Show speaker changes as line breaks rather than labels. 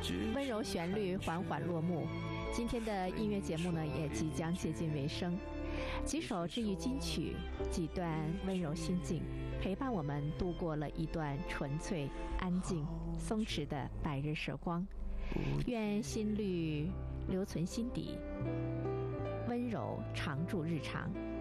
温柔旋律缓缓落幕，今天的音乐节目呢也即将接近尾声。几首治愈金曲，几段温柔心境，陪伴我们度过了一段纯粹、安静、松弛的百日时光。愿心律留存心底，温柔常驻日常。